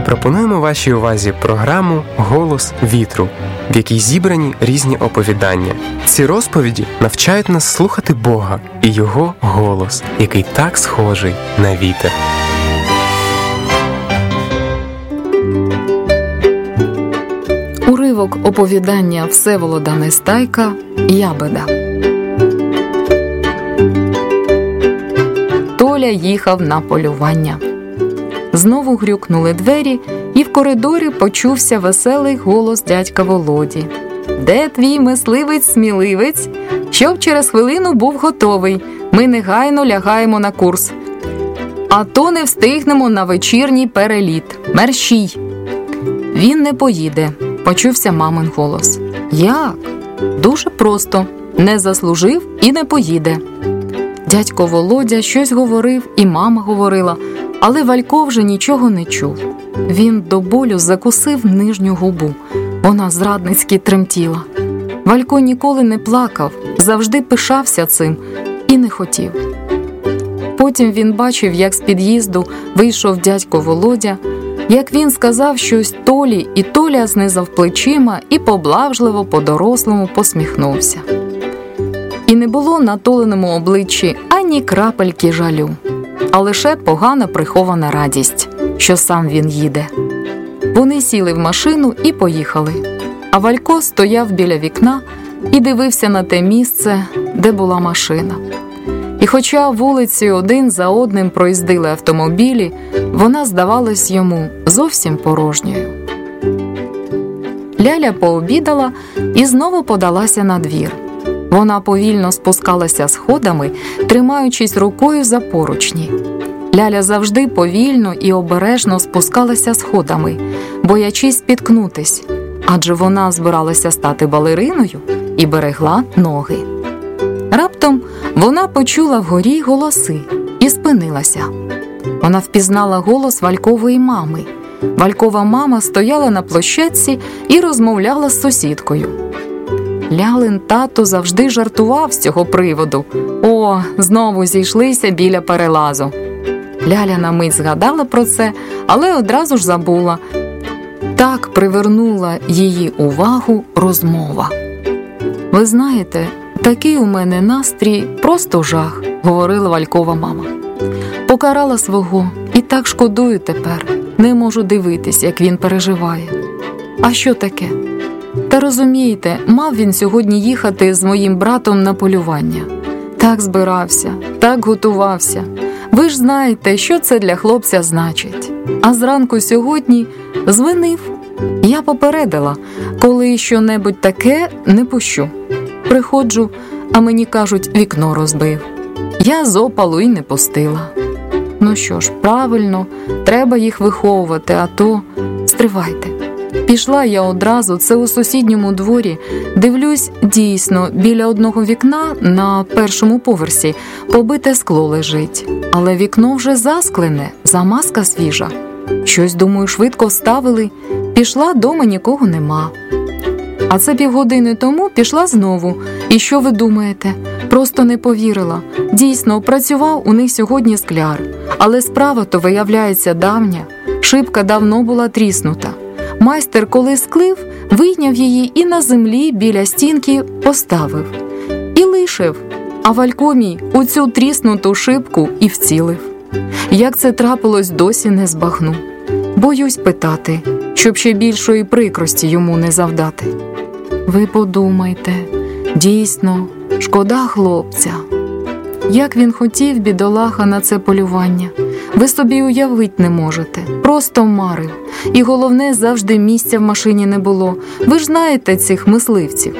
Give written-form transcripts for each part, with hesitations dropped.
Пропонуємо вашій увазі програму «Голос вітру», в якій зібрані різні оповідання. Ці розповіді навчають нас слухати Бога і Його голос, який так схожий на вітер. Уривок оповідання Всеволода Нестайка «Ябеда». Толя їхав на полювання. Знову грюкнули двері, і в коридорі почувся веселий голос дядька Володі. «Де твій мисливець-сміливець? Щоб через хвилину був готовий. Ми негайно лягаємо на курс. А то не встигнемо на вечірній переліт. Мерщій!» «Він не поїде», – почувся мамин голос. «Як?» «Дуже просто. Не заслужив і не поїде». Дядько Володя щось говорив, і мама говорила, але Валько вже нічого не чув. Він до болю закусив нижню губу. Вона зрадницьки тремтіла. Валько ніколи не плакав, завжди пишався цим і не хотів. Потім він бачив, як з під'їзду вийшов дядько Володя, як він сказав щось Толі, і Толя знизав плечима і поблажливо по-дорослому посміхнувся. І не було на Толиному обличчі ані крапельки жалю, а лише погано прихована радість, що сам він їде. Вони сіли в машину і поїхали, а Валько стояв біля вікна і дивився на те місце, де була машина. І хоча вулиці один за одним проїздили автомобілі, вона здавалась йому зовсім порожньою. Ляля пообідала і знову подалася на двір. Вона повільно спускалася сходами, тримаючись рукою за поручні. Ляля завжди повільно і обережно спускалася сходами, боячись спіткнутись, адже вона збиралася стати балериною і берегла ноги. Раптом вона почула вгорі голоси і спинилася. Вона впізнала голос Валькової мами. Валькова мама стояла на площадці і розмовляла з сусідкою. Лялин тато завжди жартував з цього приводу. О, знову зійшлися біля перелазу. Ляля на мить згадала про це, але одразу ж забула. Так привернула її увагу розмова. «Ви знаєте, такий у мене настрій, просто жах», – говорила Валькова мама. «Покарала свого і так шкодую тепер. Не можу дивитись, як він переживає». «А що таке?» «Та розумієте, мав він сьогодні їхати з моїм братом на полювання. Так збирався, так готувався. Ви ж знаєте, що це для хлопця значить. А зранку сьогодні звинив. Я попередила, коли що-небудь таке не пущу. Приходжу, а мені кажуть, вікно розбив. Я з опалу й не пустила. Ну що ж, правильно, треба їх виховувати, а то стривайте». Пішла я одразу, це у сусідньому дворі. Дивлюсь, дійсно, біля одного вікна на першому поверсі побите скло лежить. Але вікно вже засклене, замазка свіжа. Щось, думаю, швидко вставили. Пішла, дома нікого нема. А це півгодини тому пішла знову. І що ви думаєте? Просто не повірила. Дійсно, працював у них сьогодні скляр. Але справа-то, виявляється, давня. Шибка давно була тріснута. Майстер, коли склив, вийняв її і на землі біля стінки поставив. І лишив, а Валько мій у цю тріснуту шибку і вцілив. Як це трапилось, досі не збагну. Боюсь питати, щоб ще більшої прикрості йому не завдати. Ви подумайте, дійсно, шкода хлопця. Як він хотів, бідолаха, на це полювання. Ви собі уявить не можете. Просто марив. І головне, завжди місця в машині не було. Ви ж знаєте цих мисливців.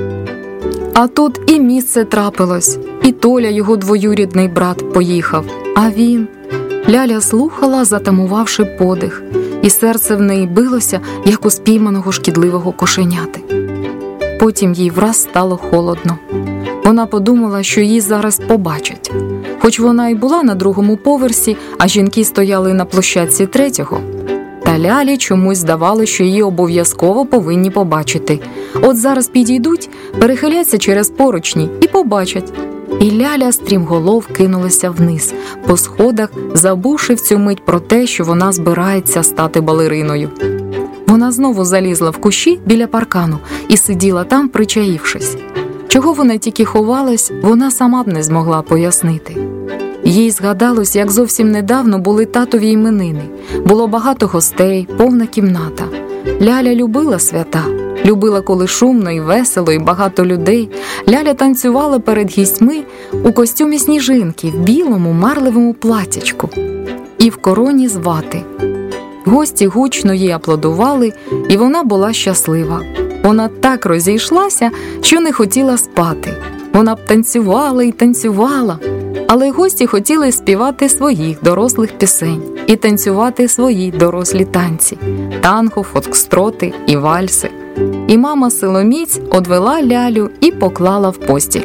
А тут і місце трапилось. І Толя, його двоюрідний брат, поїхав. А він... Ляля слухала, затамувавши подих. І серце в неї билося, як у спійманого шкідливого кошеняти. Потім їй враз стало холодно. Вона подумала, що її зараз побачать. Хоч вона й була на другому поверсі, а жінки стояли на площадці третього. Та Лялі чомусь здавалося, що її обов'язково повинні побачити. От зараз підійдуть, перехиляться через поручні і побачать. І Ляля стрімголов кинулася вниз, по сходах, забувши в цю мить про те, що вона збирається стати балериною. Вона знову залізла в кущі біля паркану і сиділа там, причаївшись. Чого вона тільки ховалась, вона сама б не змогла пояснити. Їй згадалось, як зовсім недавно були татові іменини. Було багато гостей, повна кімната. Ляля любила свята. Любила, коли шумно і весело, і багато людей. Ляля танцювала перед гістьми у костюмі сніжинки, в білому марливому платячку і в короні з вати. Гості гучно їй аплодували, і вона була щаслива. Вона так розійшлася, що не хотіла спати. Вона б танцювала і танцювала, але гості хотіли співати своїх дорослих пісень і танцювати свої дорослі танці – танго, фокстроти і вальси. І мама силоміць одвела Лялю і поклала в постіль.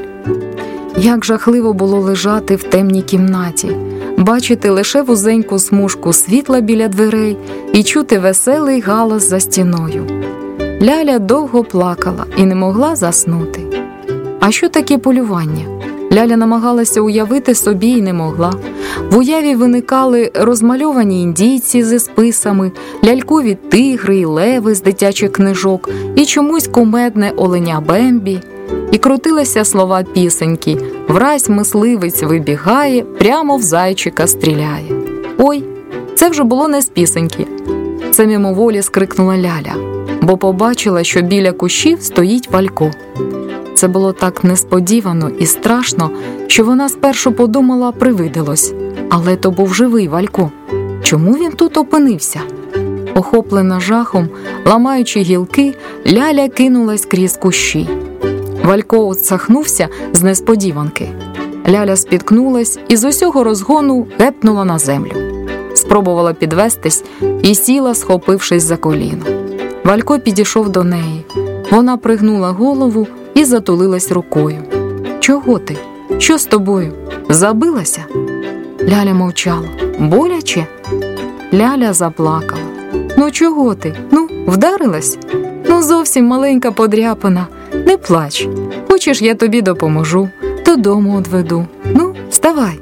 Як жахливо було лежати в темній кімнаті, бачити лише вузеньку смужку світла біля дверей і чути веселий галас за стіною. Ляля довго плакала і не могла заснути. А що таке полювання? Ляля намагалася уявити собі і не могла. В уяві виникали розмальовані індійці зі списами, лялькові тигри і леви з дитячих книжок і чомусь кумедне оленя Бембі. І крутилися слова пісеньки «Враз мисливець вибігає, прямо в зайчика стріляє». Ой, це вже було не з пісеньки. Це мимоволі скрикнула Ляля, бо побачила, що біля кущів стоїть Валько. Це було так несподівано і страшно, що вона спершу подумала, привиділось. Але то був живий Валько. Чому він тут опинився? Охоплена жахом, ламаючи гілки, Ляля кинулась крізь кущі. Валько отсахнувся з несподіванки. Ляля спіткнулась і з усього розгону гепнула на землю. Спробувала підвестись і сіла, схопившись за коліно. Валько підійшов до неї. Вона пригнула голову і затулилась рукою. «Чого ти? Що з тобою? Забилася?» Ляля мовчала. «Боляче?» Ляля заплакала. «Ну чого ти? Ну, вдарилась? Ну зовсім маленька подряпина. Не плач. Хочеш, я тобі допоможу, додому одведу. Ну, вставай».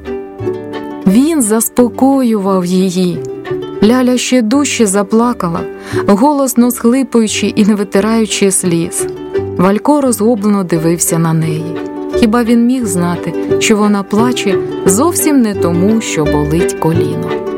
Він заспокоював її. Ляля ще дужче заплакала, голосно схлипуючи і не витираючи сліз. Валько розгублено дивився на неї. Хіба він міг знати, що вона плаче зовсім не тому, що болить коліно?